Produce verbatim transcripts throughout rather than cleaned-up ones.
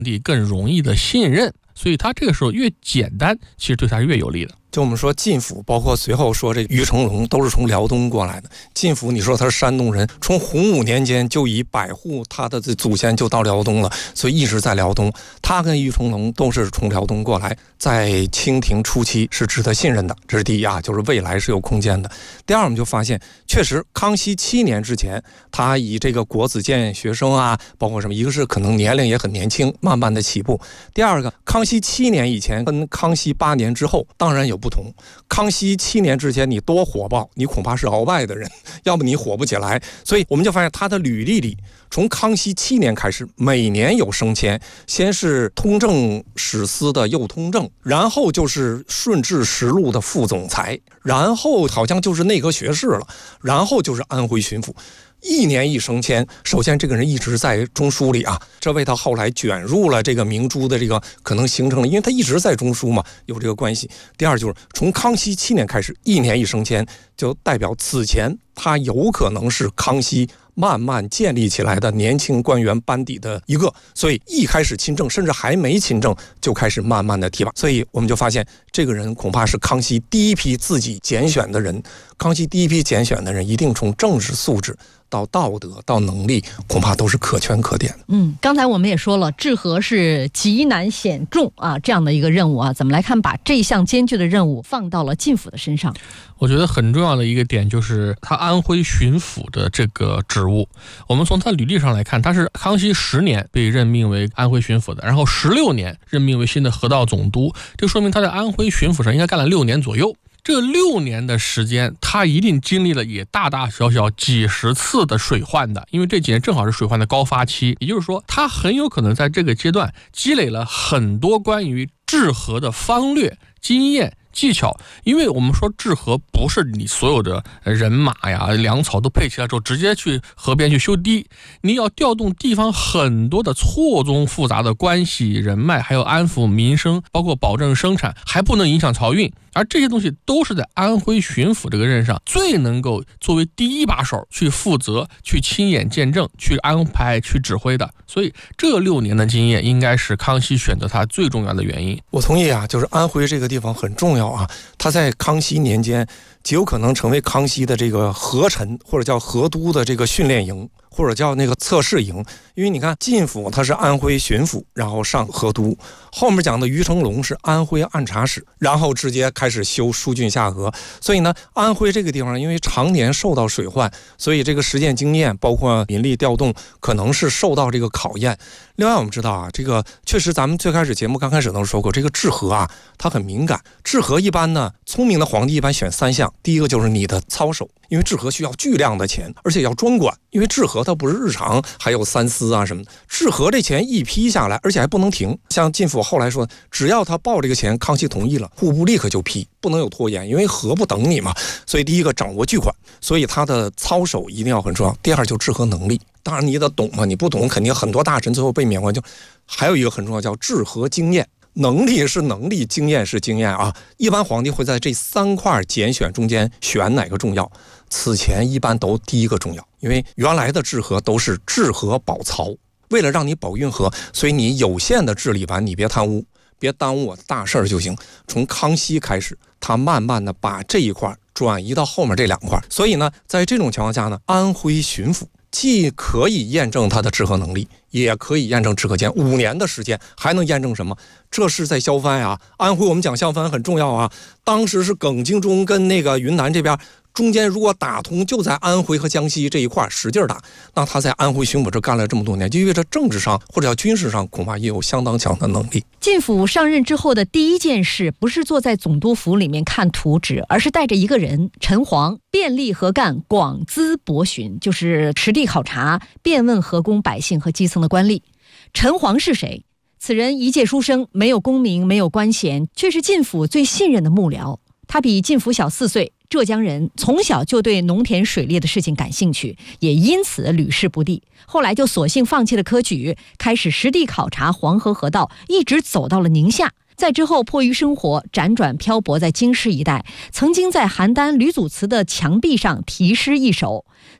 帝更容易的信任，所以他这个时候越简单，其实对他是越有利的。 就我们说晋府，包括随后说这于成龙都是从辽东过来的。晋府你说他是山东人，从洪武年间就以百户他的祖先就到辽东了，所以一直在辽东。他跟于成龙都是从辽东过来，在清廷初期是值得信任的，这是第一啊，就是未来是有空间的。第二，我们就发现确实康熙七年之前，他以这个国子监学生啊，包括什么，一个是可能年龄也很年轻，慢慢的起步。第二个，康熙七年以前跟康熙八年之后当然有不同。康熙七年之前你多火爆，你恐怕是鳌拜的人，要不你火不起来。所以我们就发现他的履历里，从康熙七年开始，每年有升迁，先是通政史司的右通政，然后就是顺治实录的副总裁，然后好像就是内阁学士了，然后就是安徽巡抚。一年一升迁，首先这个人一直在中书里啊，这为他后来卷入了这个明珠的这个可能形成了，因为他一直在中书嘛，有这个关系。第二就是从康熙七年开始，一年一升迁，就代表此前他有可能是康熙慢慢建立起来的年轻官员班底的一个，所以一开始亲政，甚至还没亲政就开始慢慢的提拔，所以我们就发现这个人恐怕是康熙第一批自己拣选的人。康熙第一批拣选的人，一定从政治素质到道德到能力，恐怕都是可圈可点的。 嗯，刚才我们也说了，治和是极难险重啊，这样的一个任务啊，怎么来看把这项艰巨的任务放到了晋府的身上？ 我觉得很重要的一个点就是他安徽巡抚的这个职务。我们从他履历上来看，他是康熙十年被任命为安徽巡抚的，然后十六年任命为新的河道总督，这说明他在安徽巡抚上应该干了六年左右。这六年的时间，他一定经历了也大大小小几十次的水患的，因为这几年正好是水患的高发期，也就是说他很有可能在这个阶段积累了很多关于治河的方略、经验、技巧。因为我们说治河不是你所有的人马呀、粮草都配齐了之后直接去河边去修堤，你要调动地方很多的错综复杂的关系人脉，还有安抚民生，包括保证生产，还不能影响漕运，而这些东西都是在安徽巡抚这个任上最能够作为第一把手去负责、去亲眼见证、去安排、去指挥的。所以这六年的经验应该是康熙选择他最重要的原因。 我同意啊，就是安徽这个地方很重要啊，他在康熙年间极有可能成为康熙的这个河臣或者叫河都的这个训练营，或者叫那个测试营。因为你看晋府他是安徽巡抚，然后上河都，后面讲的于成龙是安徽按察使，然后直接开始修疏浚下河。所以呢，安徽这个地方因为常年受到水患，所以这个实践经验包括民力调动可能是受到这个考验。另外我们知道啊，这个确实咱们最开始节目刚开始都说过，这个治河啊它很敏感。治河一般呢，聪明的皇帝一般选三项，第一个就是你的操守，因为治河需要巨量的钱，而且要专管，因为治河它不是日常，还有三司啊什么的。治河这钱一批下来，而且还不能停。像晋府后来说，只要他报这个钱，康熙同意了，户部立刻就批，不能有拖延，因为河不等你嘛。所以第一个掌握巨款，所以他的操守一定要很重要。第二就治河能力，当然你得懂嘛，你不懂肯定很多大臣最后被免官。就还有一个很重要叫治河经验。能力是能力，经验是经验啊。一般皇帝会在这三块拣选中间选哪个重要，此前一般都第一个重要，因为原来的治河都是治河保漕，为了让你保运河，所以你有限的治理完，你别贪污，别耽误我大事儿就行。从康熙开始，他慢慢的把这一块转移到后面这两块，所以呢，在这种情况下呢，安徽巡抚既可以验证他的治河能力，也可以验证治河经验。五年的时间还能验证什么？这是在削藩啊。安徽我们讲削藩很重要啊，当时是耿精忠跟那个云南这边中间如果打通，就在安徽和江西这一块使劲打，那他在安徽巡抚这干了这么多年，就意味着政治上或者叫军事上恐怕也有相当强的能力。 晋府上任之后的第一件事，不是坐在总督府里面看图纸，而是带着一个人陈黄，遍历河干，广咨博询，就是实地考察，遍问河工百姓和基层的官吏。陈黄是谁？此人一介书生，没有功名，没有官衔，却是晋府最信任的幕僚。他比晋府小四岁，浙江人，从小就对农田水利的事情感兴趣，也因此屡试不第。后来就索性放弃了科举，开始实地考察黄河河道，一直走到了宁夏。在之后迫于生活，辗转漂泊在京师一带，曾经在邯郸吕祖祠的墙壁上题诗一首：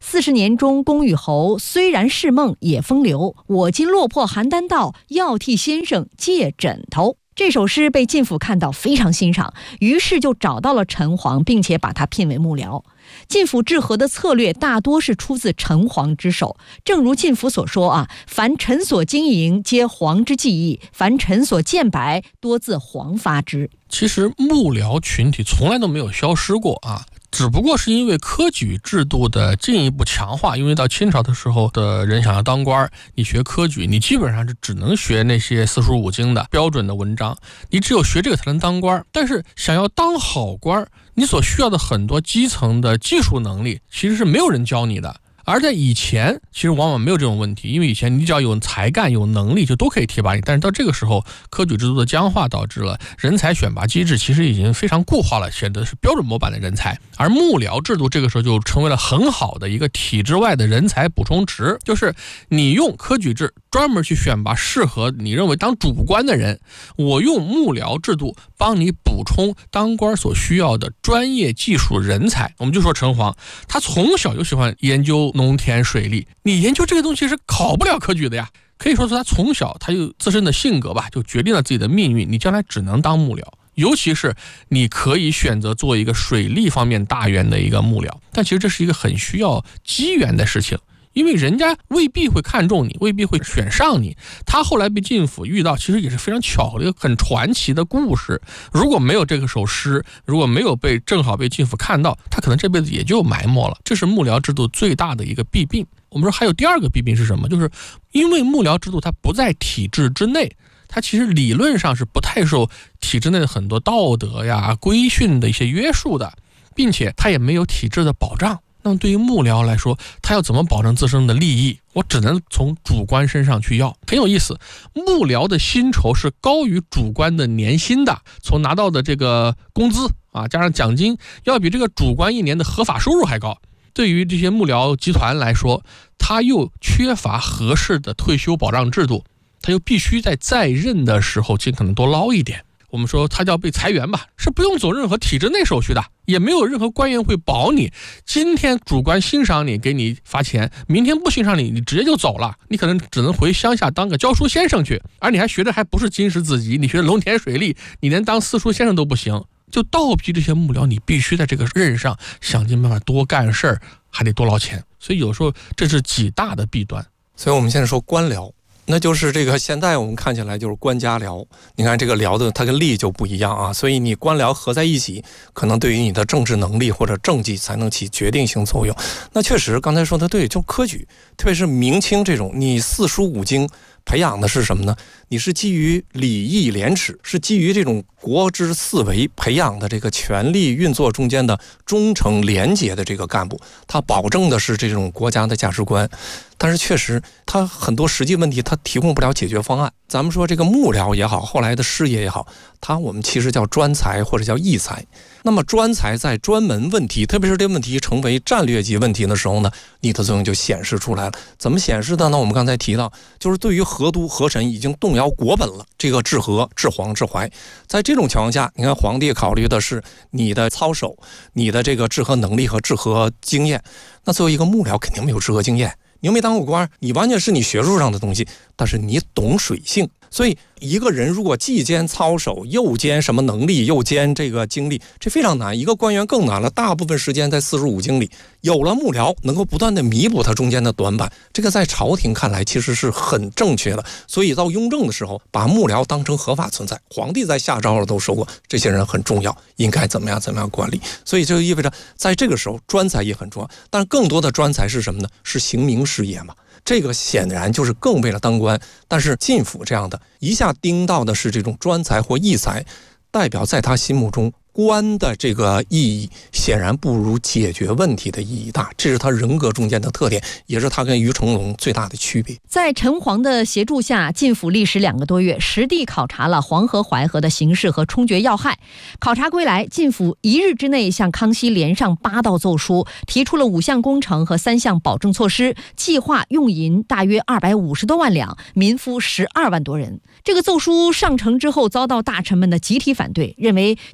四十年中公与侯，虽然是梦也风流。我今落魄邯郸道，要替先生借枕头。这首诗被晋府看到，非常欣赏，于是就找到了陈黄，并且把他聘为幕僚。晋府治河的策略大多是出自陈黄之手，正如晋府所说啊，凡臣所经营，皆黄之技艺；凡臣所见白，多自黄发之。 其实幕僚群体从来都没有消失过啊。只不过是因为科举制度的进一步强化，因为到清朝的时候的人想要当官，你学科举，你基本上是只能学那些四书五经的标准的文章，你只有学这个才能当官。但是想要当好官，你所需要的很多基层的技术能力，其实是没有人教你的。而在以前其实往往没有这种问题，因为以前你只要有才干有能力就都可以提拔你，但是到这个时候科举制度的僵化导致了人才选拔机制其实已经非常固化了，选的是标准模板的人才。而幕僚制度这个时候就成为了很好的一个体制外的人才补充池，就是你用科举制专门去选拔适合你认为当主官的人，我用幕僚制度帮你补充当官所需要的专业技术人才。我们就说陈黄，他从小就喜欢研究农田水利，你研究这个东西是考不了科举的呀。可以说是他从小他就自身的性格吧，就决定了自己的命运，你将来只能当幕僚。尤其是你可以选择做一个水利方面大员的一个幕僚，但其实这是一个很需要机缘的事情，因为人家未必会看中你，未必会选上你。他后来被晋府遇到，其实也是非常巧的一个很传奇的故事。如果没有这个首诗，如果没有被正好被晋府看到，他可能这辈子也就埋没了。这是幕僚制度最大的一个弊病。我们说还有第二个弊病是什么？就是因为幕僚制度它不在体制之内，它其实理论上是不太受体制内的很多道德呀规训的一些约束的，并且它也没有体制的保障。那么对于幕僚来说，他要怎么保证自身的利益？我只能从主官身上去要。很有意思，幕僚的薪酬是高于主官的年薪的，从拿到的这个工资啊加上奖金，要比这个主官一年的合法收入还高。对于这些幕僚集团来说，他又缺乏合适的退休保障制度，他又必须在在任的时候尽可能多捞一点。我们说他叫被裁员吧，是不用走任何体制内手续的，也没有任何官员会保你。今天主官欣赏你，给你发钱，明天不欣赏你，你直接就走了，你可能只能回乡下当个教书先生去，而你还学的还不是经史子集，你学的农田水利，你连当四书先生都不行。就倒逼这些幕僚，你必须在这个任上想尽办法多干事儿，还得多捞钱。所以有时候这是几大的弊端。 所以我们现在说官僚，那就是这个现在我们看起来就是官家僚。你看这个僚的它跟吏就不一样啊，所以你官僚合在一起，可能对于你的政治能力或者政绩才能起决定性作用。那确实刚才说的对，就科举，特别是明清这种，你四书五经培养的是什么呢？你是基于礼义廉耻，是基于这种国之四维培养的这个权力运作中间的忠诚廉洁的这个干部，他保证的是这种国家的价值观。但是确实他很多实际问题他提供不了解决方案。咱们说这个幕僚也好，后来的师爷也好，他我们其实叫专才或者叫义才。那么专才在专门问题，特别是这个问题成为战略级问题的时候呢，你的作用就显示出来了。怎么显示的呢？我们刚才提到，就是对于河都河臣已经动摇国本了，这个治河治皇治淮，在这种情况下，你看皇帝考虑的是你的操守，你的这个治河能力和治河经验。那作为一个幕僚肯定没有治河经验，你又没当过官，你完全是你学术上的东西，但是你懂水性。所以一个人如果既兼操守，又兼什么能力，又兼这个经历，这非常难。一个官员更难了，大部分时间在四书五经里。有了幕僚能够不断的弥补他中间的短板，这个在朝廷看来其实是很正确的。所以到雍正的时候，把幕僚当成合法存在。皇帝在下诏了都说过，这些人很重要，应该怎么样怎么样管理。所以这就意味着在这个时候专才也很重要。但更多的专才是什么呢？是行名事业嘛。这个显然就是更为了当官。但是晋府这样的一下盯到的是这种专才或义才，代表在他心目中官的这个意义显然不如解决问题的意义大，这是他人格中间的特点，也是他跟于成龙最大的区别。 在陈黄的协助下，晋府历时两个多月，实地考察了黄河淮河的形势和冲决要害。考察归来，晋府一日之内向康熙连上八道奏书，提出了五项工程和三项保证措施，计划用银大约二百五十多万两，民夫十二万多人。这个奏书上呈之后，遭到大臣们的集体反对，认为全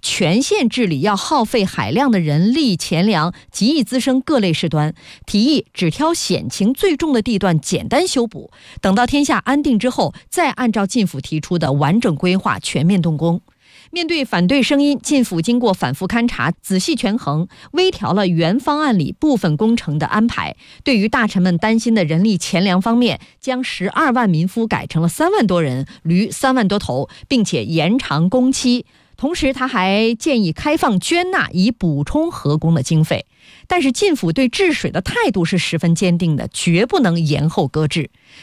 县治理要耗费海量的人力钱粮，极易滋生各类事端，提议只挑险情最重的地段简单修补，等到天下安定之后，再按照晋府提出的完整规划全面动工。面对反对声音，晋府经过反复勘察，仔细权衡，微调了原方案里部分工程的安排。对于大臣们担心的人力钱粮方面，将十二万民夫改成了三万多人，驴三万多头，并且延长工期。同时，他还建议开放捐纳，以补充河工的经费。但是晋府对治水的态度是十分坚定的，绝不能延后搁置。